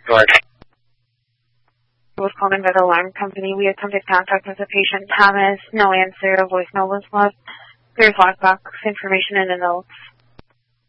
Go ahead. Was called in by the alarm company. We attempted contact with the patient, Thomas. No answer. A voicemail was left. There's lockbox information in the notes.